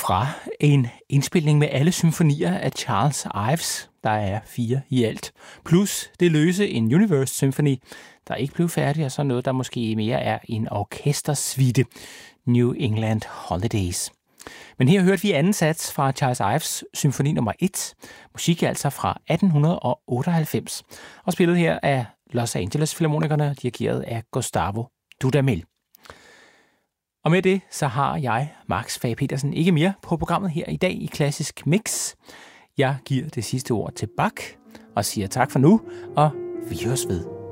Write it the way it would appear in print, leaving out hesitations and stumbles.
fra en indspilning med alle symfonier af Charles Ives. Der er 4 i alt. Plus det løse en Universe Symphony, der ikke blev færdig, og så noget, der måske mere er en orkestersuite. New England Holidays. Men her hørte vi anden sats fra Charles Ives symfoni nummer 1. Musik altså fra 1898. Og spillet her af Los Angeles Filharmonikerne, dirigeret af Gustavo Dudamel. Og med det, så har jeg, Max Fage Petersen, ikke mere på programmet her i dag i Klassisk Mix. Jeg giver det sidste ord til Bach og siger tak for nu, og vi høres ved.